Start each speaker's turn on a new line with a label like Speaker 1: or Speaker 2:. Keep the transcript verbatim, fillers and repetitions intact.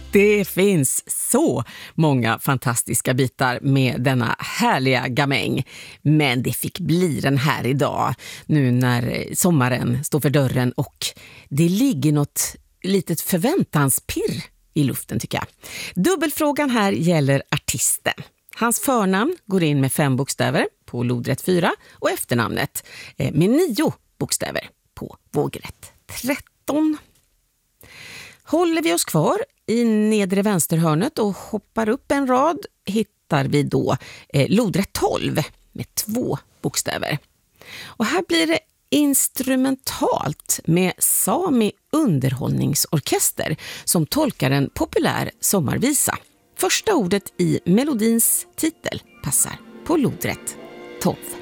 Speaker 1: Det finns så många fantastiska bitar med denna härliga gamäng. Men det fick bli den här idag, nu när sommaren står för dörren och det ligger något litet förväntanspirr i luften tycker jag. Dubbelfrågan här gäller artisten. Hans förnamn går in med fem bokstäver på lodrätt fyra och efternamnet med nio bokstäver på vågrätt tretton. Håller vi oss kvar i nedre vänsterhörnet och hoppar upp en rad hittar vi då eh, lodrätt tolv med två bokstäver. Och här blir det instrumentalt med Sami underhållningsorkester som tolkar en populär sommarvisa. Första ordet i melodins titel passar på lodrätt tolv.